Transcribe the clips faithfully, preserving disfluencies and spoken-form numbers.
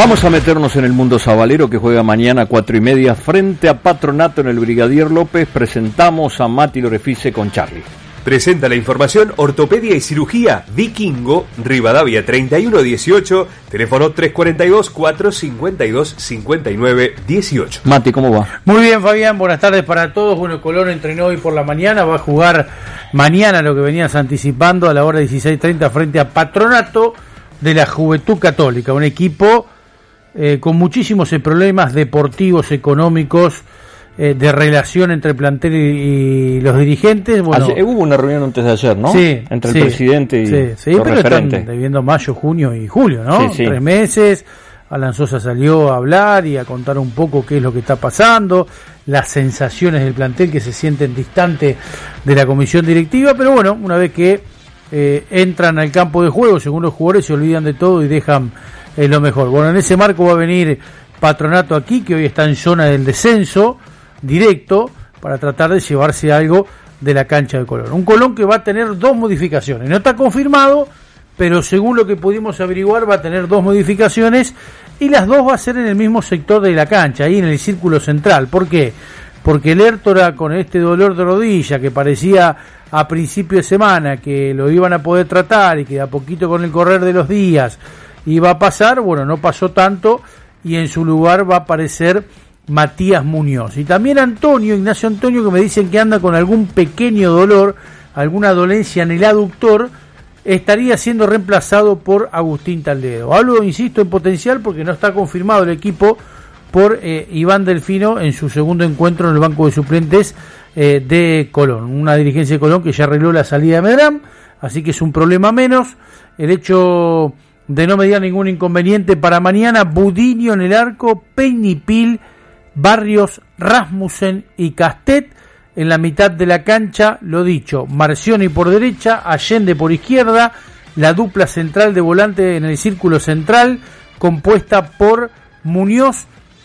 Vamos a meternos en el mundo sabalero, que juega mañana a cuatro y media frente a Patronato en el Brigadier López. Presentamos a Mati Lorefice con Charlie. Presenta la información Ortopedia y Cirugía Vikingo, Rivadavia treinta y uno dieciocho, teléfono tres cuatro dos, cuatro cinco dos, cinco nueve uno ocho. Mati, ¿cómo va? Muy bien, Fabián, buenas tardes para todos. Bueno, Colón entrenó hoy por la mañana, va a jugar mañana lo que venías anticipando a la hora dieciséis treinta frente a Patronato de la Juventud Católica, un equipo eh, con muchísimos problemas deportivos, económicos, Eh, de relación entre el plantel y, y los dirigentes. Bueno, ayer, hubo una reunión antes de ayer, ¿no? Sí, entre sí, el presidente y sí, sí, los pero referentes. están debiendo mayo, junio y julio, ¿no? Sí, sí. Tres meses. Alan Sosa salió a hablar y a contar un poco qué es lo que está pasando, las sensaciones del plantel que se sienten distantes de la comisión directiva, pero bueno, una vez que eh, entran al campo de juego, según los jugadores se olvidan de todo y dejan eh, lo mejor. Bueno, en ese marco va a venir Patronato aquí, que hoy está en zona del descenso directo, para tratar de llevarse algo de la cancha de Colón. Un Colón que va a tener dos modificaciones. No está confirmado, pero según lo que pudimos averiguar va a tener dos modificaciones y las dos va a ser en el mismo sector de la cancha, ahí en el círculo central. ¿Por qué? Porque el Hértora, con este dolor de rodilla que parecía a principio de semana que lo iban a poder tratar y que de a poquito con el correr de los días iba a pasar, bueno, no pasó tanto y en su lugar va a aparecer Matías Muñoz. Y también Antonio, Ignacio Antonio, que me dicen que anda con algún pequeño dolor, alguna dolencia en el aductor, estaría siendo reemplazado por Agustín Taldedo. Hablo, insisto, en potencial porque no está confirmado el equipo por eh, Iván Delfino en su segundo encuentro en el banco de suplentes eh, de Colón. Una dirigencia de Colón que ya arregló la salida de Medrán, así que es un problema menos. El hecho de no mediar ningún inconveniente para mañana: Budiño en el arco, Peñipil, Barrios, Rasmussen y Castet en la mitad de la cancha. Lo dicho, Marcioni por derecha, Allende por izquierda, la dupla central de volante en el círculo central compuesta por Muñoz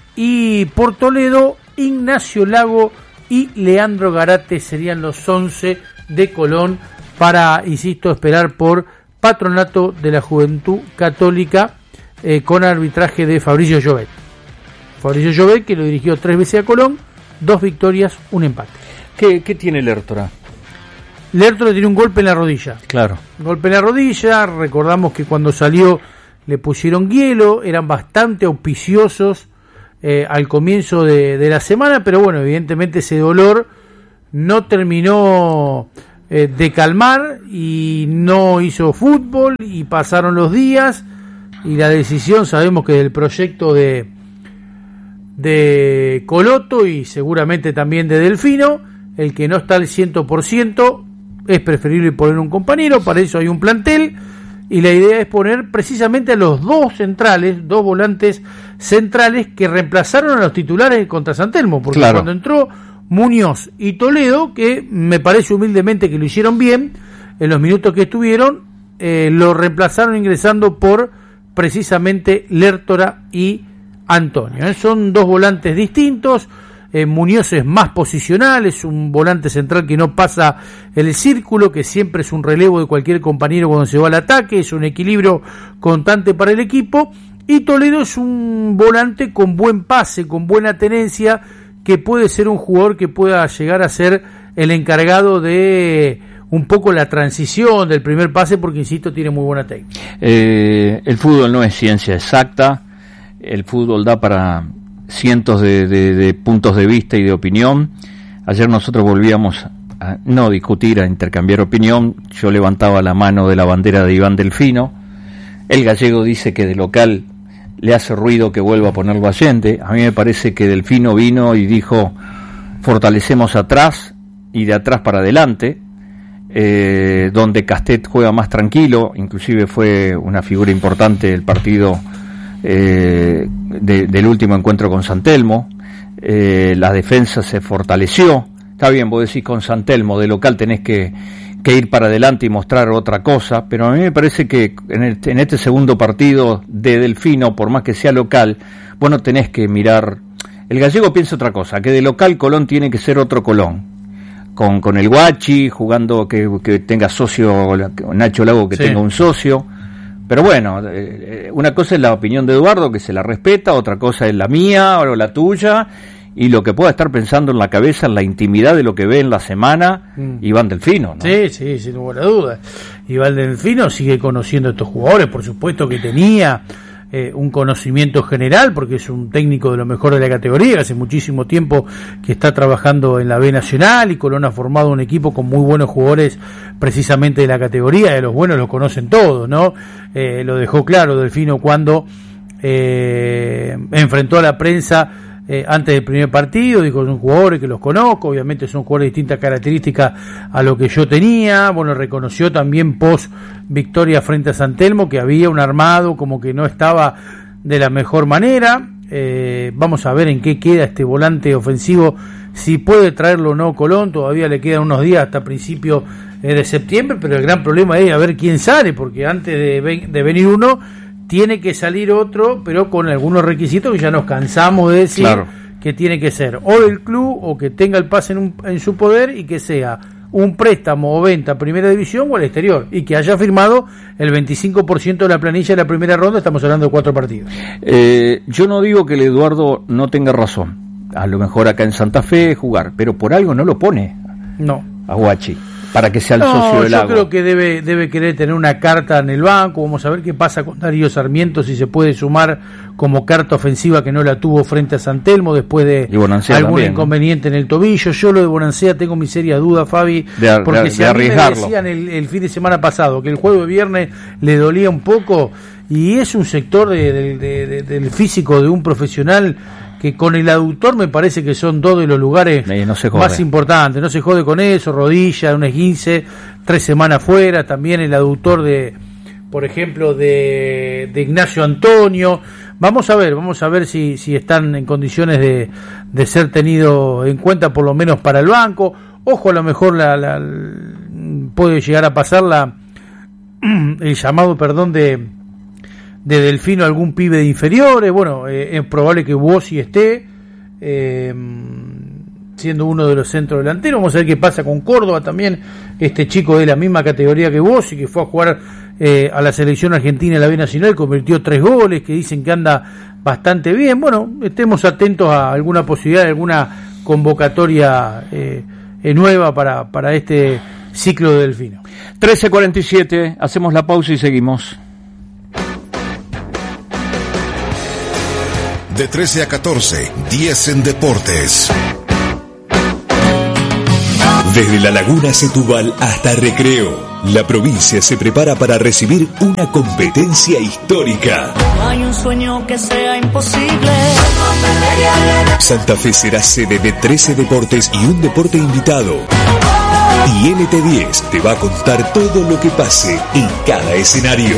y por Toledo, Ignacio Lago y Leandro Garate serían los once de Colón para, insisto, esperar por Patronato de la Juventud Católica eh, con arbitraje de Fabricio Llobet. Fabricio Llobet, que lo dirigió tres veces a Colón, dos victorias, un empate. ¿Qué, qué tiene el Hértora? El Hértora tiene un golpe en la rodilla. Claro. Un golpe en la rodilla, recordamos que cuando salió le pusieron hielo, eran bastante auspiciosos eh, al comienzo de, de la semana, pero bueno, evidentemente ese dolor no terminó eh, de calmar y no hizo fútbol y pasaron los días y la decisión, sabemos que del proyecto de de Coloto y seguramente también de Delfino, el que no está al cien por ciento es preferible poner un compañero, para eso hay un plantel y la idea es poner precisamente a los dos centrales, dos volantes centrales que reemplazaron a los titulares contra San Telmo, porque claro, cuando entró Muñoz y Toledo, que me parece humildemente que lo hicieron bien en los minutos que estuvieron, eh, lo reemplazaron ingresando por precisamente Lertora y Antonio. ¿eh? Son dos volantes distintos. eh, Muñoz es más posicional, es un volante central que no pasa el círculo, que siempre es un relevo de cualquier compañero cuando se va al ataque, es un equilibrio constante para el equipo, y Toledo es un volante con buen pase, con buena tenencia, que puede ser un jugador que pueda llegar a ser el encargado de un poco la transición del primer pase, porque insisto, tiene muy buena técnica. Eh, el fútbol no es ciencia exacta. El fútbol da para cientos de, de, de puntos de vista y de opinión. Ayer nosotros volvíamos a no discutir, a intercambiar opinión. Yo levantaba la mano de la bandera de Iván Delfino. El gallego dice que de local le hace ruido que vuelva a ponerlo Allende. A mí me parece que Delfino vino y dijo: fortalecemos atrás y de atrás para adelante, eh, donde Castet juega más tranquilo. Inclusive fue una figura importante del partido Eh, de, del último encuentro con San Telmo. Eh, la defensa se fortaleció. Está bien, vos decís con San Telmo de local tenés que, que ir para adelante y mostrar otra cosa, pero a mí me parece que en, el, en este segundo partido de Delfino, por más que sea local, vos no tenés que mirar. El gallego piensa otra cosa, que de local Colón tiene que ser otro Colón, con, con el Guachi jugando, que, que tenga socio, Nacho Lago que sí. tenga un socio. pero bueno, eh, una cosa es la opinión de Eduardo, que se la respeta, otra cosa es la mía o la tuya, y lo que pueda estar pensando en la cabeza, en la intimidad de lo que ve en la semana, mm. Iván Delfino, ¿no? Sí, sí, sin ninguna duda. Iván Delfino sigue conociendo a estos jugadores, por supuesto que tenía eh, un conocimiento general, porque es un técnico de lo mejor de la categoría, hace muchísimo tiempo que está trabajando en la B Nacional, y Colón ha formado un equipo con muy buenos jugadores precisamente de la categoría, de los buenos los conocen todos, ¿no? Eh, lo dejó claro Delfino cuando eh, enfrentó a la prensa Eh, antes del primer partido, dijo, son jugadores que los conozco, obviamente son jugadores de distintas características a lo que yo tenía. Bueno, reconoció también post victoria frente a San Telmo que había un armado como que no estaba de la mejor manera. Eh, vamos a ver en qué queda este volante ofensivo, si puede traerlo o no Colón. Todavía le quedan unos días hasta principios eh, de septiembre, pero el gran problema es a ver quién sale, porque antes de, de venir uno tiene que salir otro, pero con algunos requisitos que ya nos cansamos de decir, claro, que tiene que ser o del club o que tenga el pase en, un, en su poder, y que sea un préstamo o venta a primera división o al exterior, y que haya firmado el veinticinco por ciento de la planilla de la primera ronda. Estamos hablando de cuatro partidos. Eh, yo no digo que el Eduardo no tenga razón, a lo mejor acá en Santa Fe jugar, pero por algo no lo pone no a Guachi para que sea el no, socio del yo Lago. Creo que debe debe querer tener una carta en el banco. Vamos a ver qué pasa con Darío Sarmiento, si se puede sumar como carta ofensiva, que no la tuvo frente a San Telmo después de algún también, inconveniente, ¿no?, en el tobillo. Yo lo de Bonancea tengo mis serias dudas, Fabi, de, porque de, si de a mí me arriesgarlo. decían el, el fin de semana pasado que el juego de viernes le dolía un poco, y es un sector de, de, de, de, del físico de un profesional que con el aductor me parece que son dos de los lugares no más importantes. No se jode con eso, rodilla, un esguince, tres semanas fuera. También el aductor de, por ejemplo, de, de Ignacio Antonio. Vamos a ver, vamos a ver si, si están en condiciones de, de ser tenidos en cuenta, por lo menos para el banco. Ojo, a lo mejor la, la, puede llegar a pasar la, el llamado, perdón, de... de Delfino, algún pibe de inferiores. Bueno, eh, es probable que Bossi esté eh, siendo uno de los centros delanteros. Vamos a ver qué pasa con Córdoba también, este chico de la misma categoría que Bossi, que fue a jugar eh, a la selección argentina en la B Nacional, convirtió tres goles, que dicen que anda bastante bien. Bueno, estemos atentos a alguna posibilidad de alguna convocatoria eh, eh, nueva para, para este ciclo de Delfino. trece cuarenta y siete, hacemos la pausa y seguimos. De trece a catorce, diez en Deportes. Desde La Laguna Setúbal hasta Recreo, la provincia se prepara para recibir una competencia histórica. No hay un sueño que sea imposible. Santa Fe será sede de trece deportes y un deporte invitado. Y L T diez te va a contar todo lo que pase en cada escenario.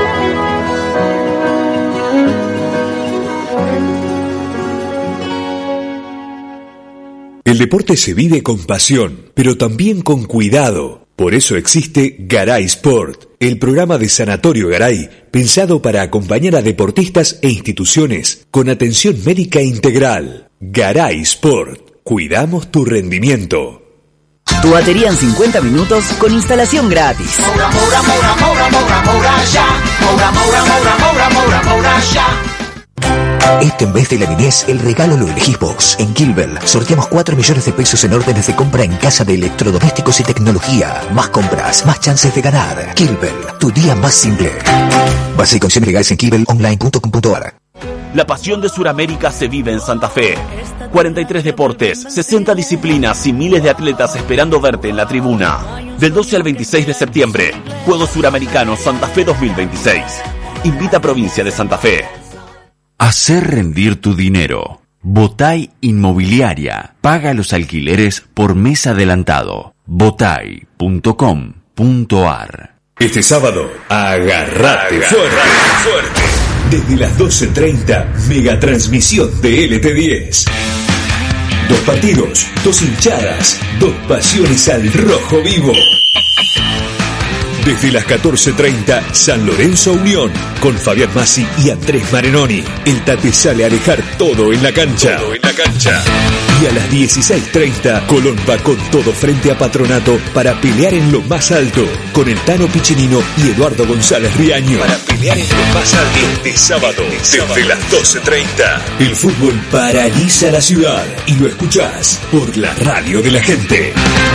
El deporte se vive con pasión, pero también con cuidado. Por eso existe Garay Sport, el programa de Sanatorio Garay, pensado para acompañar a deportistas e instituciones con atención médica integral. Garay Sport, cuidamos tu rendimiento. Tu batería en cincuenta minutos con instalación gratis. Moura, moura, moura, moura, moura, moura, ya. Moura, moura, moura, moura, moura, moura, ya. Este mes de la niñez, el regalo lo elegís vos. En Gilbert sorteamos cuatro millones de pesos en órdenes de compra en casa de electrodomésticos y tecnología. Más compras, más chances de ganar. Gilbert, tu día más simple. Base y condiciones legales en gilbert online punto com punto a r. La pasión de Suramérica se vive en Santa Fe. cuarenta y tres deportes, sesenta disciplinas y miles de atletas esperando verte en la tribuna. Del doce al veintiséis de septiembre, Juegos Suramericanos Santa Fe dos mil veintiséis. Invita a Provincia de Santa Fe. Hacer rendir tu dinero. Botay Inmobiliaria. Paga los alquileres por mes adelantado. botay punto com punto a r. Este sábado, agarrate fuerte, fuerte. Desde las doce treinta, mega transmisión de L T diez. Dos partidos, dos hinchadas, dos pasiones al rojo vivo. Desde las catorce treinta, San Lorenzo Unión, con Fabián Massi y Andrés Marenoni. El Tate sale a dejar todo en la cancha. Todo en la cancha. Y a las dieciséis treinta, Colón va con todo frente a Patronato para pelear en lo más alto, con el Tano Piccinino y Eduardo González Riaño. Para pelear en lo más alto. Este sábado, desde las doce treinta. El fútbol paraliza la ciudad y lo escuchás por la radio de la gente.